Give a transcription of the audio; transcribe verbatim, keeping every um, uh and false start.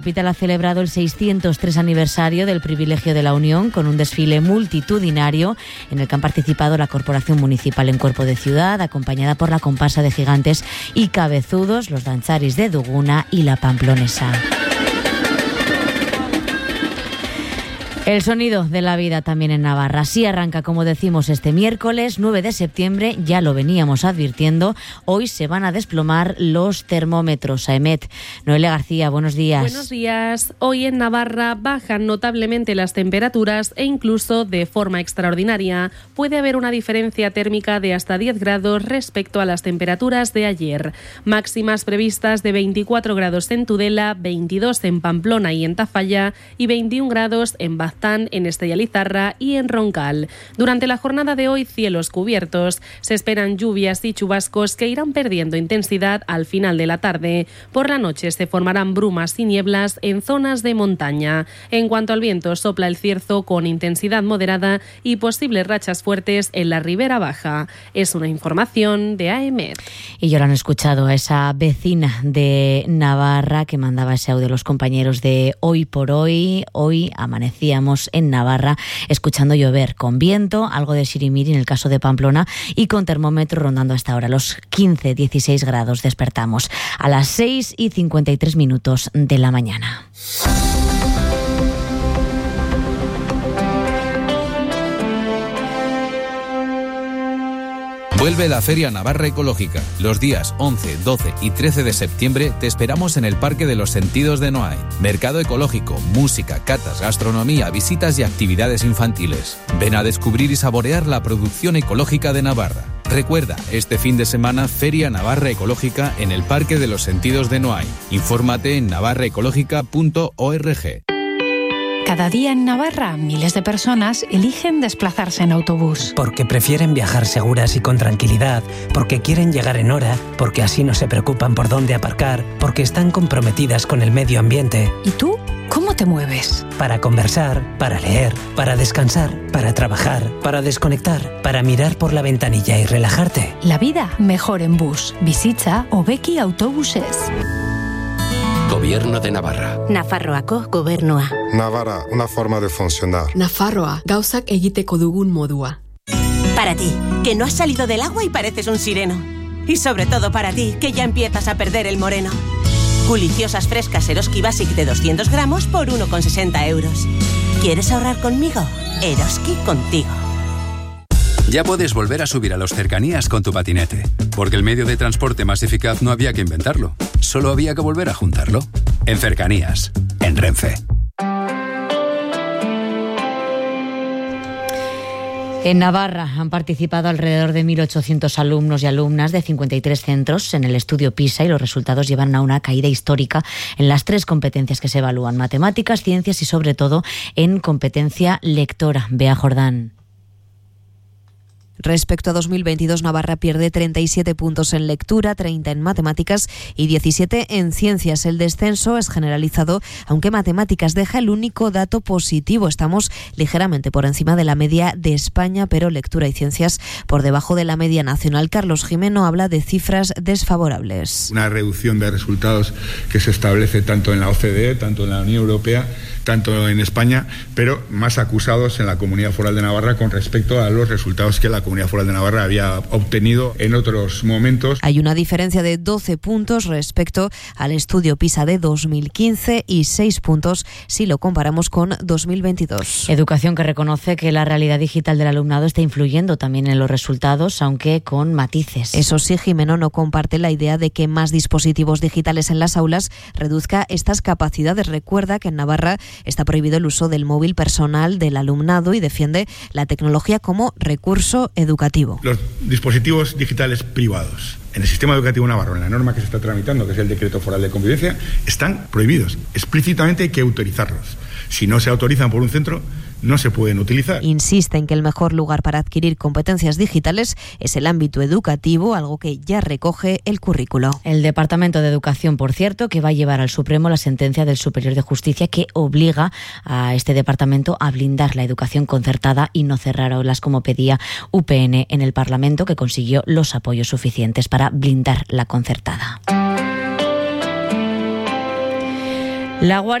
La capital ha celebrado el seiscientos tres aniversario del privilegio de la Unión con un desfile multitudinario en el que han participado la Corporación Municipal en Cuerpo de Ciudad, acompañada por la comparsa de gigantes y cabezudos, los danzaris de Duguna y la Pamplonesa. El sonido de la vida también en Navarra. Así arranca, como decimos, este miércoles nueve de septiembre. Ya lo veníamos advirtiendo. Hoy se van a desplomar los termómetros. Aemet. Noelia García, buenos días. Buenos días. Hoy en Navarra bajan notablemente las temperaturas e incluso de forma extraordinaria. Puede haber una diferencia térmica de hasta diez grados respecto a las temperaturas de ayer. Máximas previstas de veinticuatro grados en Tudela, veintidós en Pamplona y en Tafalla y veintiún grados en Baztán, en Estella Lizarra y en Roncal. Durante la jornada de hoy, cielos cubiertos. Se esperan lluvias y chubascos que irán perdiendo intensidad al final de la tarde. Por la noche se formarán brumas y nieblas en zonas de montaña. En cuanto al viento, sopla el cierzo con intensidad moderada y posibles rachas fuertes en la ribera baja. Es una información de Aemet. Y ya lo han escuchado a esa vecina de Navarra que mandaba ese audio a los compañeros de Hoy por Hoy. Hoy amanecíamos en Navarra escuchando llover con viento, algo de sirimiri en el caso de Pamplona y con termómetro rondando hasta ahora los quince dieciséis grados. Despertamos a las seis y cincuenta y tres minutos de la mañana. Vuelve la Feria Navarra Ecológica. Los días once, doce y trece de septiembre te esperamos en el Parque de los Sentidos de Noain. Mercado ecológico, música, catas, gastronomía, visitas y actividades infantiles. Ven a descubrir y saborear la producción ecológica de Navarra. Recuerda, este fin de semana Feria Navarra Ecológica en el Parque de los Sentidos de Noain. Infórmate en navarra ecológica punto org. Cada día en Navarra, miles de personas eligen desplazarse en autobús. Porque prefieren viajar seguras y con tranquilidad, porque quieren llegar en hora, porque así no se preocupan por dónde aparcar, porque están comprometidas con el medio ambiente. ¿Y tú? ¿Cómo te mueves? Para conversar, para leer, para descansar, para trabajar, para desconectar, para mirar por la ventanilla y relajarte. La vida mejor en bus. Visita Obeki Autobuses. Gobierno de Navarra. Nafarroako gobernua. Navarra, una forma de funcionar. Nafarroa, gauzak egiteko dugun modua. Para ti, que no has salido del agua y pareces un sireno. Y sobre todo para ti, que ya empiezas a perder el moreno. Deliciosas frescas Eroski Basic de doscientos gramos por uno con sesenta euros. ¿Quieres ahorrar conmigo? Eroski contigo. Ya puedes volver a subir a los cercanías con tu patinete, porque el medio de transporte más eficaz no había que inventarlo, solo había que volver a juntarlo. En Cercanías, en Renfe. En Navarra han participado alrededor de mil ochocientos alumnos y alumnas de cincuenta y tres centros en el estudio PISA y los resultados llevan a una caída histórica en las tres competencias que se evalúan: matemáticas, ciencias y sobre todo en competencia lectora. Bea Jordán. Respecto a dos mil veintidós, Navarra pierde treinta y siete puntos en lectura, treinta en matemáticas y diecisiete en ciencias. El descenso es generalizado, aunque matemáticas deja el único dato positivo. Estamos ligeramente por encima de la media de España, pero lectura y ciencias por debajo de la media nacional. Carlos Jimeno habla de cifras desfavorables. Una reducción de resultados que se establece tanto en la O C D E, tanto en la Unión Europea, tanto en España, pero más acusados en la Comunidad Foral de Navarra con respecto a los resultados que la Comunidad Foral de Navarra había obtenido en otros momentos. Hay una diferencia de doce puntos respecto al estudio PISA de dos mil quince y seis puntos si lo comparamos con dos mil veintidós. Educación que reconoce que la realidad digital del alumnado está influyendo también en los resultados, aunque con matices. Eso sí, Jimeno no comparte la idea de que más dispositivos digitales en las aulas reduzca estas capacidades. Recuerda que en Navarra está prohibido el uso del móvil personal del alumnado y defiende la tecnología como recurso educativo. Los dispositivos digitales privados en el sistema educativo navarro, en la norma que se está tramitando, que es el Decreto Foral de Convivencia, están prohibidos. Explícitamente hay que autorizarlos. Si no se autorizan por un centro, no se pueden utilizar. Insiste en que el mejor lugar para adquirir competencias digitales es el ámbito educativo, algo que ya recoge el currículo. El Departamento de Educación, por cierto, que va a llevar al Supremo la sentencia del Superior de Justicia que obliga a este departamento a blindar la educación concertada y no cerrar aulas como pedía U P N en el Parlamento, que consiguió los apoyos suficientes para blindar la concertada. La